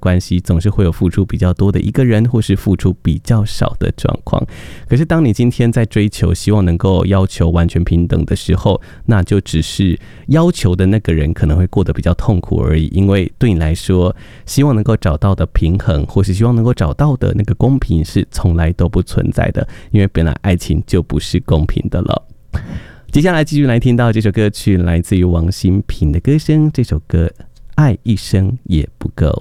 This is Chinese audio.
关系，总是会有付出比较多的一个人，或是付出比较少的状况。可是当你今天在追求希望能够要求完全平等的时候，那就只是要求的那个人可能会过得比较痛苦而已，因为对你来说，希望能够找到的平衡，或是希望能够找到的那个公平是从来都不存在的，因为本来爱情就不是公平的了。接下来继续来听到这首歌曲，来自于王心平的歌声，这首歌《爱一生也不够》。